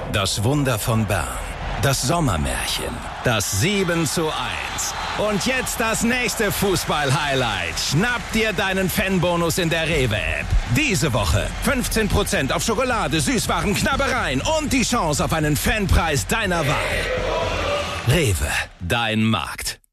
Das Wunder von Bern. Das Sommermärchen. Das 7:1. Und jetzt das nächste Fußball-Highlight. Schnapp dir deinen Fanbonus in der Rewe-App. Diese Woche 15% auf Schokolade, Süßwaren, Knabbereien und die Chance auf einen Fanpreis deiner Wahl. Rewe, dein Markt.